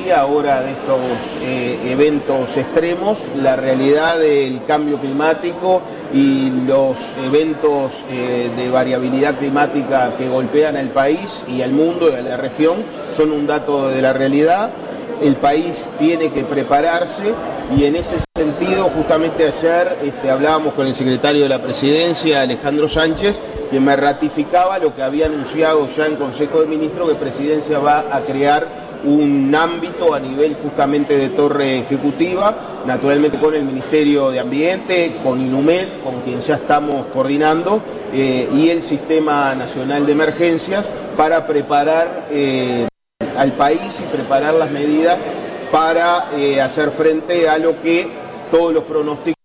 decía ahora de estos eventos extremos, la realidad del cambio climático y los eventos de variabilidad climática que golpean al país y al mundo y a la región son un dato de la realidad. El país tiene que prepararse y en ese sentido justamente ayer hablábamos con el secretario de la Presidencia, Alejandro Sánchez, que me ratificaba lo que había anunciado ya en Consejo de Ministros, que Presidencia va a crear un ámbito a nivel justamente de torre ejecutiva, naturalmente con el Ministerio de Ambiente, con INUMED, con quien ya estamos coordinando, y el Sistema Nacional de Emergencias para preparar al país y preparar las medidas para hacer frente a lo que todos los pronósticos